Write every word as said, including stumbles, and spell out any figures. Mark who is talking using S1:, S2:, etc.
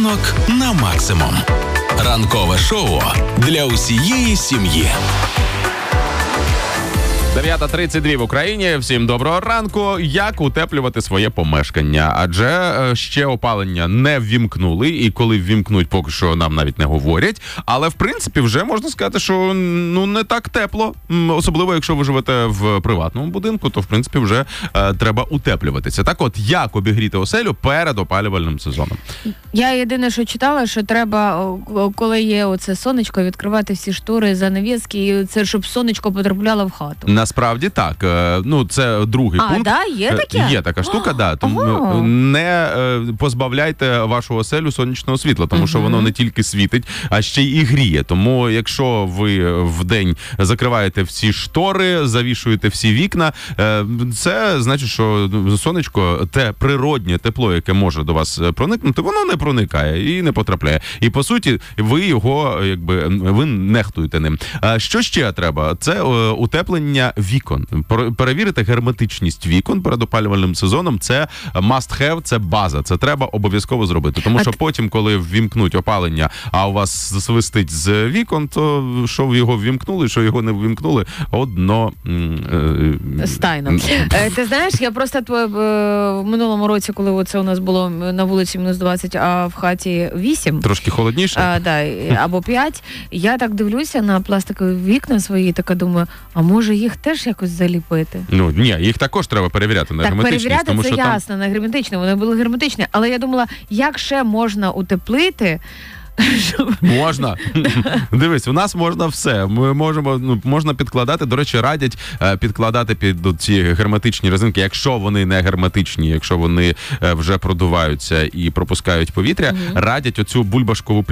S1: Ранок на максимум. Ранкове шоу для усієї сім'ї.
S2: дев'ята тридцять два в Україні. Всім доброго ранку. Як утеплювати своє помешкання? Адже ще опалення не ввімкнули, і коли ввімкнуть, поки що нам навіть не говорять. Але, в принципі, вже можна сказати, що ну не так тепло. Особливо, якщо ви живете в приватному будинку, то, в принципі, вже е, треба утеплюватися. Так от, як обігріти оселю перед опалювальним сезоном?
S3: Я єдине, що читала, що треба, коли є оце сонечко, відкривати всі штори, занавіски, і це, щоб сонечко потрапляло в хату.
S2: Насправді так. Ну, це другий
S3: а,
S2: пункт.
S3: А, да? Є таке?
S2: Є така штука, да. Тому
S3: Ага.
S2: не позбавляйте вашу оселю сонячного світла, тому uh-huh. що воно не тільки світить, а ще й гріє. Тому якщо ви вдень закриваєте всі штори, завішуєте всі вікна, це значить, що сонечко, те природнє тепло, яке може до вас проникнути, воно не проникає і не потрапляє. І, по суті, ви його, якби, ви нехтуєте ним. Що ще треба? Це утеплення вікон. Перевірити герметичність вікон перед опалювальним сезоном. Це must have, це база. Це треба обов'язково зробити. Тому що потім, коли ввімкнуть опалення, а у вас свистить з вікон, то що його ввімкнули, що його не ввімкнули, одно...
S3: Стайно. Ти знаєш, я просто в минулому році, коли оце у нас було на вулиці мінус двадцять, а в хаті вісім.
S2: Трошки холодніше?
S3: А, да, або п'ять. Я так дивлюся на пластикові вікна свої, така думаю, а може їх теж якось заліпити?
S2: Ну, ні, їх також треба перевіряти на
S3: так,
S2: герметичність.
S3: Так, перевіряти
S2: тому,
S3: це
S2: що
S3: ясно,
S2: там...
S3: на герметичне, вони були герметичні. Але я думала, як ще можна утеплити?
S2: Можна. Дивись, у нас можна все. Ми можемо, ну, можна підкладати, до речі, радять підкладати під ці герметичні резинки, якщо вони не герметичні, якщо вони вже продуваються і пропускають повітря, угу. радять оцю бульбашкову